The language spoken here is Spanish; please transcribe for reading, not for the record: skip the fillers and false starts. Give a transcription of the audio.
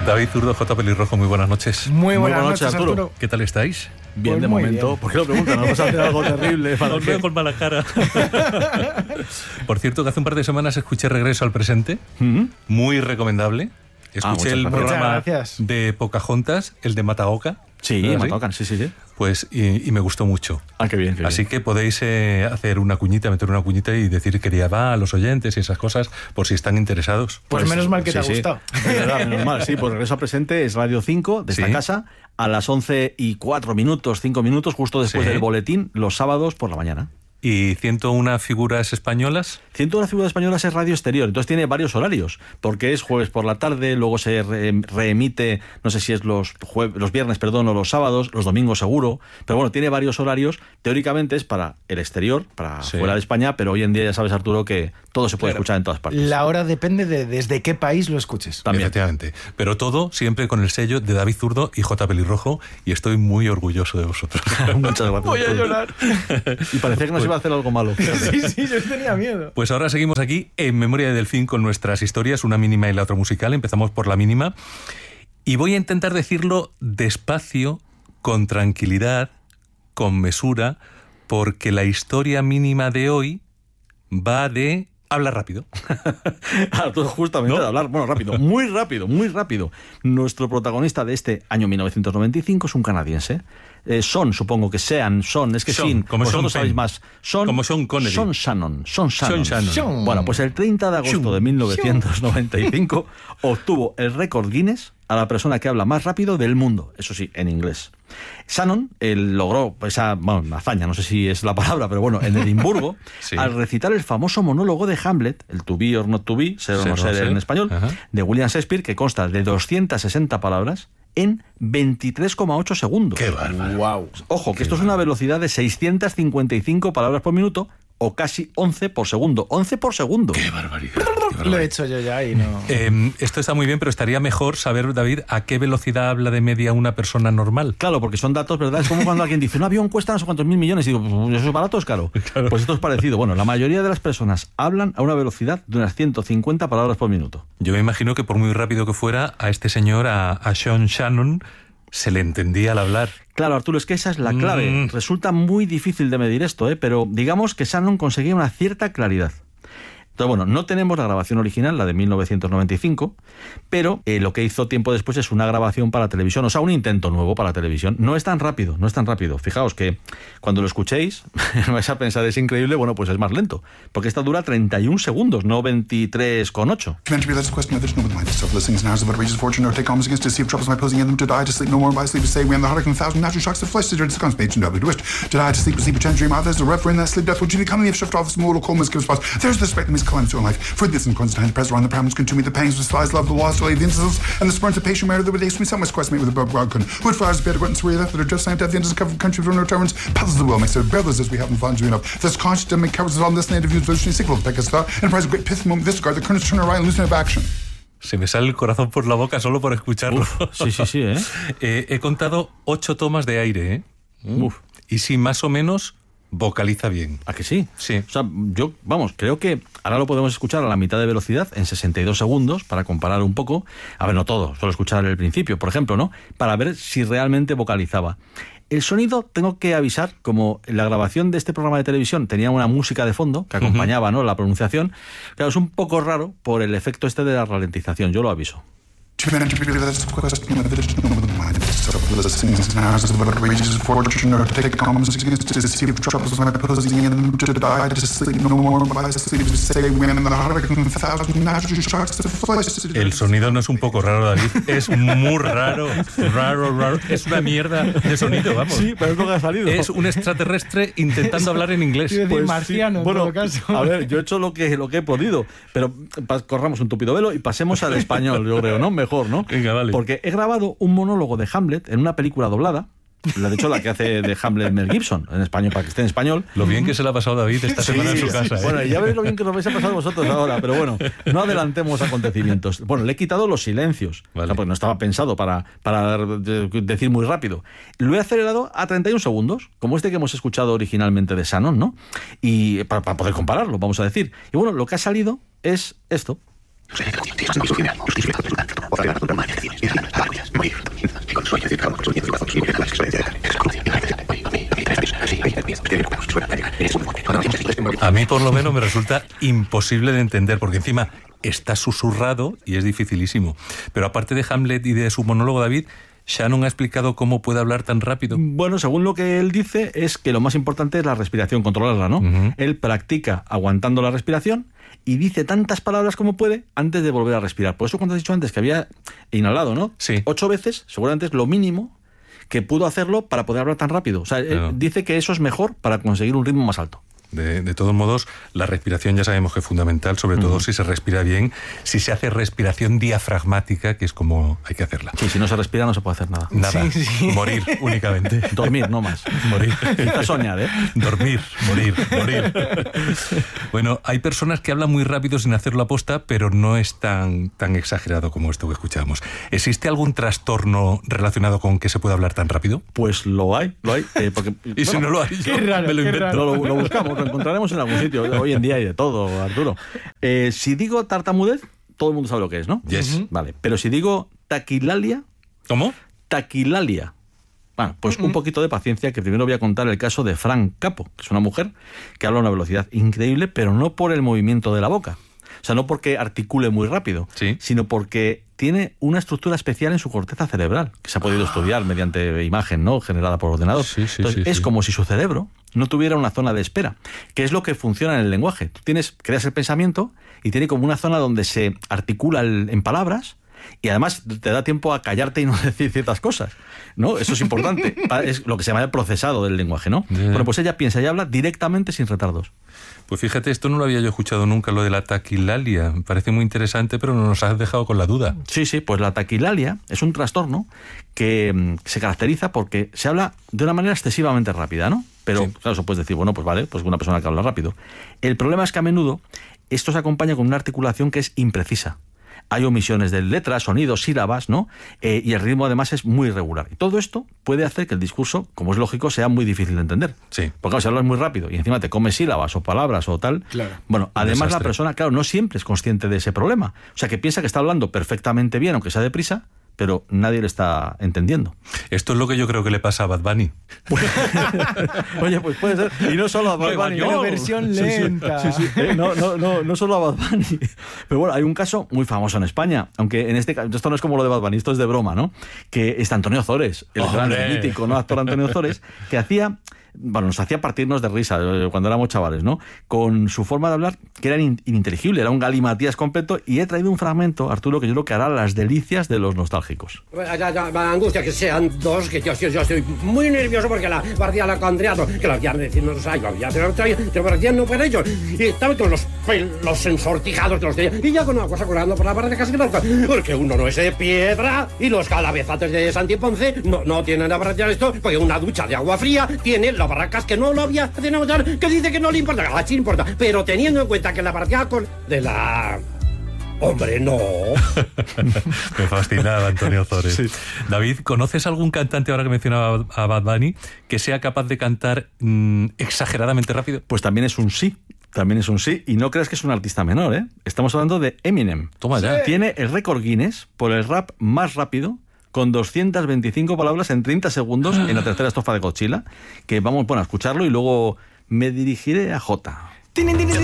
David Zurdo, J. Pelirrojo, muy buenas noches. Muy buenas noches, Arturo. ¿Qué tal estáis? Bien, Pues de muy momento. bien. ¿Por qué lo preguntan? ¿No vas a hacer algo terrible? Os veo con mala cara. Por cierto, que hace un par de semanas escuché Regreso al Presente, muy recomendable. Escuché el programa de Pocahontas, el de Mataoka. Sí, Mataoka, sí. Pues, y me gustó mucho. Ah, qué bien. Así que podéis hacer una cuñita, meter una cuñita y decir que ya va a los oyentes y esas cosas, por si están interesados. Pues menos mal que te ha gustado. Es verdad, menos mal, sí. Pues Regreso al Presente es Radio 5 de esta casa a las 11:04, 5 minutos, justo después del boletín, los sábados por la mañana. ¿Y 101 figuras españolas? 101 figuras españolas es Radio Exterior, entonces tiene varios horarios, porque es jueves por la tarde, luego se reemite, no sé si es los viernes, o los sábados, los domingos seguro, pero bueno, tiene varios horarios. Teóricamente es para el exterior, para fuera de España, pero hoy en día ya sabes, Arturo, que todo se puede escuchar en todas partes. La hora depende de desde qué país lo escuches. También. Efectivamente, pero todo siempre con el sello de David Zurdo y J. Pelirrojo, y estoy muy orgulloso de vosotros. Muchas gracias. Voy a llorar. Y parecía que nos iba a hacer algo malo. Sí, yo tenía miedo. Pues ahora seguimos aquí en Memoria de Delfín con nuestras historias, una mínima y la otra musical. Empezamos por la mínima y voy a intentar decirlo despacio, con tranquilidad, con mesura, porque la historia mínima de hoy va de hablar rápido. Justamente, de hablar, rápido, muy rápido. Nuestro protagonista de este año 1995 es un canadiense. Supongo que Sean, es que Sean, como vosotros sabéis más. Como Sean Connery. Sean Shannon. Bueno, pues el 30 de agosto de 1995 obtuvo el récord Guinness a la persona que habla más rápido del mundo, eso sí, en inglés. Shannon logró esa hazaña, no sé si es la palabra, pero bueno, en Edimburgo, al recitar el famoso monólogo de Hamlet, el to be or not to be, ser o no ser en español, de William Shakespeare, que consta de 260 palabras, en 23,8 segundos. ¡Qué bárbaro! Wow. Ojo, que esto es una velocidad de 655 palabras por minuto, o casi 11 por segundo. ¡11 por segundo! ¡Qué barbaridad! Lo he hecho yo ya y no... Esto está muy bien, pero estaría mejor saber, David, a qué velocidad habla de media una persona normal. Claro, porque son datos, ¿verdad? Es como cuando alguien dice, un avión cuesta no sé cuántos mil millones, y digo, ¿eso es barato o es caro? Claro. Pues esto es parecido. Bueno, la mayoría de las personas hablan a una velocidad de unas 150 palabras por minuto. Yo me imagino que por muy rápido que fuera, a este señor, a Sean Shannon, se le entendía al hablar. Claro, Arturo, es que esa es la clave. Resulta muy difícil de medir esto, pero digamos que Shannon conseguía una cierta claridad. Entonces, bueno, no tenemos la grabación original, la de 1995, pero lo que hizo tiempo después es una grabación para televisión, o sea, un intento nuevo para televisión. No es tan rápido. Fijaos que cuando lo escuchéis, vais a pensar, es increíble, bueno, pues es más lento, porque esta dura 31 segundos, no 23,8. Climate to life. For this and Constantine, press around the parameters, consume the pangs, with flies, love, the lost, the instances, and the spurns of patient merit, the days, we some quest mate with the broad gun. Wood fires, better guns, where that are just sent at the end of the covered country for no returns. Puzzles the will, makes their brothers as we haven't found you enough. This conscious to make cowards on this native use, evolutionary signal, take a star, enterprise, a great pith moment, this guard, the currents turn around, loosen of action. Se me sale el corazón por la boca solo por escucharlo. Sí, He contado 8 tomas de aire, Y sí, más o menos vocaliza bien. ¿A que sí? Sí. O sea, yo, creo que ahora lo podemos escuchar a la mitad de velocidad, en 62 segundos, para comparar un poco. A ver, no todo, solo escuchar el principio, por ejemplo, ¿no? Para ver si realmente vocalizaba. El sonido, tengo que avisar, como la grabación de este programa de televisión tenía una música de fondo que acompañaba, ¿no?, la pronunciación, claro, es un poco raro por el efecto este de la ralentización, yo lo aviso. El sonido no es un poco raro, David, es muy raro. Es una mierda de sonido, vamos. Sí, pero es lo que ha salido. Es un extraterrestre intentando hablar en inglés. Pues marciano, sí. En todo caso. A ver, yo he hecho lo que he podido, pero corramos un tupido velo y pasemos al español, yo creo, ¿no? Mejor, ¿no? Venga, vale. Porque he grabado un monólogo de Hamlet en una película doblada. De hecho, la que hace de Hamlet Mel Gibson, en español, para que esté en español. Lo bien que se le ha pasado David esta semana en su casa. Bueno, ya veis lo bien que os vais a pasar vosotros ahora, pero bueno, no adelantemos acontecimientos. Bueno, le he quitado los silencios, vale. Porque no estaba pensado para decir muy rápido. Lo he acelerado a 31 segundos, como este que hemos escuchado originalmente de Shannon, ¿no? Y para poder compararlo, vamos a decir. Y bueno, lo que ha salido es esto. A mí por lo menos me resulta imposible de entender, porque encima está susurrado y es dificilísimo. Pero aparte de Hamlet y de su monólogo, David, Shannon ha explicado cómo puede hablar tan rápido. Bueno, según lo que él dice, es que lo más importante es la respiración, controlarla, ¿no? Uh-huh. Él practica aguantando la respiración y dice tantas palabras como puede antes de volver a respirar. Por eso cuando has dicho antes que había inhalado, ¿no? Sí. 8 veces, seguramente es lo mínimo que pudo hacerlo para poder hablar tan rápido. O sea, Claro. él dice que eso es mejor para conseguir un ritmo más alto. De todos modos, la respiración ya sabemos que es fundamental, sobre todo si se respira bien, si se hace respiración diafragmática, que es como hay que hacerla. Sí, si no se respira no se puede hacer nada. Nada, Sí, sí. morir únicamente. Dormir, no más. Morir. Quizás soñar, ¿eh? Dormir, morir. Bueno, hay personas que hablan muy rápido sin hacerlo aposta, pero no es tan exagerado como esto que escuchamos. ¿Existe algún trastorno relacionado con que se pueda hablar tan rápido? Pues lo hay. Porque, Y si no lo hay, yo raro, me lo qué invento. raro. Lo buscamos, lo encontraremos en algún sitio. Hoy en día hay de todo, Arturo. Si digo tartamudez, todo el mundo sabe lo que es, ¿no? Yes. Vale, pero si digo taquilalia, ¿Cómo? taquilalia. Bueno, pues un poquito de paciencia, que primero voy a contar el caso de Fran Capo, que es una mujer que habla a una velocidad increíble, pero no por el movimiento de la boca. O sea, no porque articule muy rápido, Sí. sino porque tiene una estructura especial en su corteza cerebral, que se ha podido estudiar mediante imagen, ¿no?, generada por ordenador. Sí, sí, Entonces, sí, es sí. como si su cerebro no tuviera una zona de espera, que es lo que funciona en el lenguaje. Tú creas el pensamiento y tiene como una zona donde se articula en palabras, y además te da tiempo a callarte y no decir ciertas cosas, ¿no? Eso es importante. Es lo que se llama el procesado del lenguaje, ¿no? Yeah. Bueno, pues ella piensa y habla directamente sin retardos. Pues fíjate, esto no lo había yo escuchado nunca, lo de la taquilalia. Me parece muy interesante, pero nos has dejado con la duda. Sí, pues la taquilalia es un trastorno que se caracteriza porque se habla de una manera excesivamente rápida, ¿no? Pero, Sí. claro, eso puedes decir, bueno, pues vale, pues una persona que habla rápido. El problema es que a menudo esto se acompaña con una articulación que es imprecisa. Hay omisiones de letras, sonidos, sílabas, ¿no? Y el ritmo además es muy irregular. Y todo esto puede hacer que el discurso, como es lógico, sea muy difícil de entender. Sí. Porque claro, si hablas muy rápido y encima te comes sílabas o palabras o tal, Claro. bueno, además Desastre. la persona, claro, no siempre es consciente de ese problema. O sea, que piensa que está hablando perfectamente bien, aunque sea deprisa, pero nadie le está entendiendo. Esto es lo que yo creo que le pasa a Bad Bunny. Oye, pues puede ser. Y no solo a Bad Bunny. Pero no. versión Sí, sí, lenta. sí, sí. No solo a Bad Bunny. Pero bueno, hay un caso muy famoso en España, aunque en este caso, esto no es como lo de Bad Bunny, esto es de broma, ¿no? Que es Antonio Ozores, el gran ¡Hombre! mítico, ¿no?, actor Antonio Ozores, que nos hacía partirnos de risa cuando éramos chavales, ¿no? Con su forma de hablar, que era ininteligible, era un galimatías completo, y he traído un fragmento, Arturo, que yo creo que hará las delicias de los nostálgicos. Angustia que sean dos, que yo estoy muy nervioso porque la guardia la Andreato, que la guardia decirnos, ay, la guardia no para ellos. Y estaba con los pelos ensortijados de los de ella, y ya con una cosa colgando por la pared casi blanca, porque uno no es de piedra, y los calabezates de Santi Ponce no tienen la barraca esto, porque una ducha de agua fría tiene la barracas que no lo había de notar, que dice que no le importa, que sí importa, pero teniendo en cuenta que la barraca de la... Hombre, no. Me fascinaba Antonio Ozores. Sí. David, ¿conoces algún cantante, ahora que mencionaba a Bad Bunny, que sea capaz de cantar exageradamente rápido? Pues también es un sí. También es un sí. Y no creas que es un artista menor, ¿eh? Estamos hablando de Eminem. Toma ya. Tiene el récord Guinness por el rap más rápido, con 225 palabras en 30 segundos en la tercera estrofa de Godzilla, que vamos, bueno, a escucharlo y luego me dirigiré a Jota.